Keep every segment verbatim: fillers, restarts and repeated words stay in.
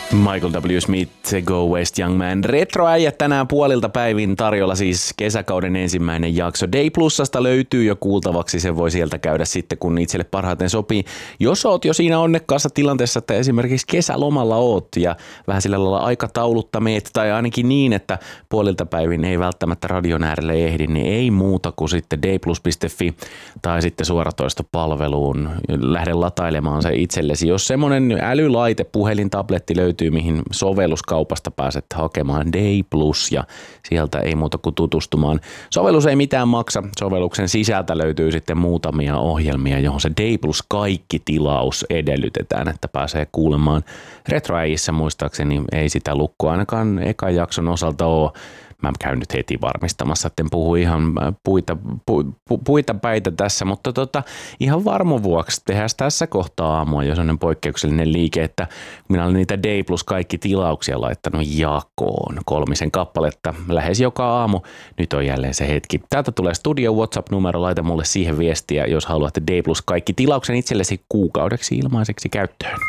Michael W. Smith, Go West Young Man. Retroäijät tänään puolilta päivin tarjolla siis kesäkauden ensimmäinen jakso. Day Plusasta löytyy jo kuultavaksi, se voi sieltä käydä sitten kun itselle parhaiten sopii. Jos oot jo siinä onnekkaassa tilanteessa, että esimerkiksi kesälomalla oot ja vähän sillä lailla aikataulutta meet, tai ainakin niin, että puolilta päivin ei välttämättä radion äärelle ehdi, niin ei muuta kuin sitten dayplus piste fi tai sitten suoratoistopalveluun. Lähde latailemaan se itsellesi. Jos semmoinen älylaite, puhelin, tabletti löytyy, mihin sovelluskaupasta pääset hakemaan Day Plus ja sieltä ei muuta kuin tutustumaan. Sovellus ei mitään maksa. Sovelluksen sisältä löytyy sitten muutamia ohjelmia, johon se Day Plus kaikki tilaus edellytetään, että pääsee kuulemaan. Retroäijissä muistaakseni ei sitä lukkoa ainakaan ekan jakson osalta ole. Mä käyn nyt heti varmistamassa, että en puhu ihan puita, pu, pu, puita päitä tässä, mutta tota, ihan varmun vuoksi tehdään tässä kohtaa aamua jo sellainen poikkeuksellinen liike, että minä olen niitä Day Plus kaikki tilauksia laittanut jakoon kolmisen kappaletta lähes joka aamu. Nyt on jälleen se hetki. Täältä tulee studio WhatsApp-numero, laita mulle siihen viestiä, jos haluatte Day Plus kaikki tilauksen itsellesi kuukaudeksi ilmaiseksi käyttöön.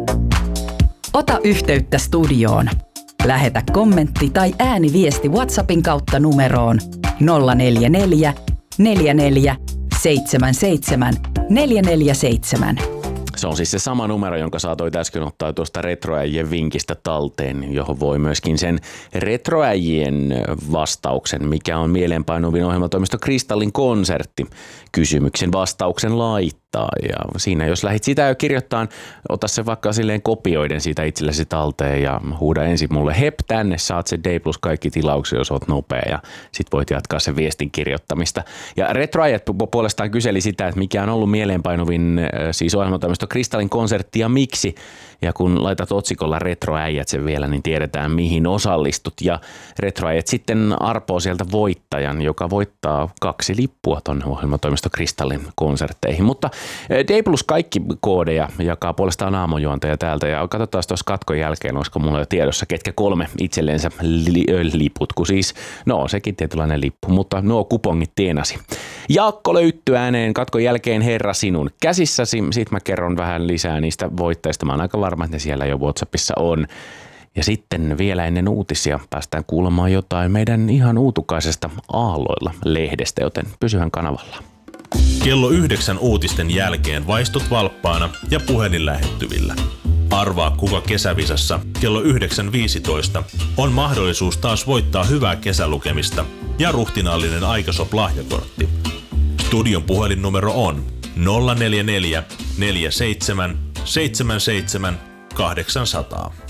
Ota yhteyttä studioon. Lähetä kommentti tai ääniviesti WhatsAppin kautta numeroon nolla neljä neljä, neljä neljä, seitsemän seitsemän, neljä neljä seitsemän. Se on siis se sama numero, jonka saatoit äsken ottaa tuosta retroäijien vinkistä talteen, johon voi myöskin sen retroäijien vastauksen, mikä on mieleenpainuvin ohjelmatoimisto Kristallin konsertti, kysymyksen vastauksen laittaa. Ja siinä jos lähdit sitä jo kirjoittamaan, ota se vaikka silleen kopioiden siitä itsellesi talteen ja huuda ensin mulle hep tänne, saat se Day Plus kaikki tilauksia, jos oot nopea ja sit voit jatkaa sen viestin kirjoittamista. Ja retroäijät puolestaan kyseli sitä, että mikä on ollut mieleenpainuvin siis ohjelmatoimisto Kristallin konsertti ja miksi. Ja kun laitat otsikolla retroäijät sen vielä, niin tiedetään mihin osallistut. Ja retroäijät sitten arpoo sieltä voittajan, joka voittaa kaksi lippua tuonne ohjelmatoimisto Kristallin konsertteihin. Mutta Day Plus kaikki koodeja jakaa puolestaan aamujuontaja täältä. Ja katsotaan tuossa katkon jälkeen, olisiko mulla jo tiedossa, ketkä kolme itsellensä li- liput. Kun siis, no sekin tietynlainen lippu, mutta nuo kupongit tienasi. Jaakko löytyy ääneen katkon jälkeen herra sinun käsissäsi. Sitten mä kerron vähän lisää niistä voittajista. Mä oon aika varma, että ne siellä jo WhatsAppissa on. Ja sitten vielä ennen uutisia päästään kuulemaan jotain meidän ihan uutukaisesta Aalloilla-lehdestä, joten pysyhän kanavalla. Kello yhdeksän uutisten jälkeen vaistut valppaana ja puhelin lähettyvillä. Arvaa kuka kesävisassa kello yhdeksän viisitoista on mahdollisuus taas voittaa hyvää kesälukemista ja ruhtinaallinen Aikasop-lahjakortti. Studion puhelinnumero on nolla neljä neljä, neljä seitsemän, seitsemän seitsemän, kahdeksan nolla nolla.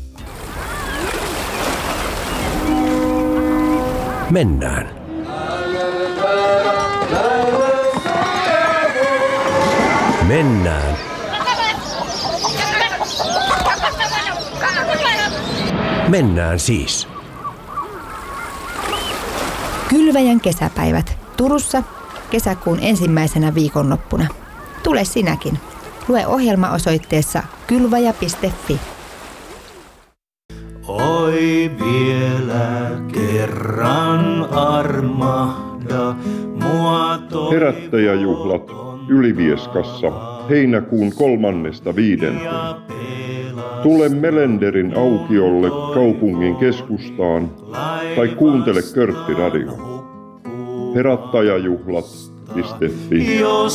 Mennään. Mennään. Mennään siis. Kylväjän kesäpäivät Turussa kesäkuun ensimmäisenä viikonloppuna. Tule sinäkin. Lue ohjelma osoitteessa kylväjä piste fi. Oi vielä kerran armahda mua toivoon. Herättäjäjuhlat Ylivieskassa heinäkuun kolmannesta viidenteen. Tule Melenderin aukiolle kaupungin keskustaan tai kuuntele Körtti Radio. Herättäjäjuhlat piste fi.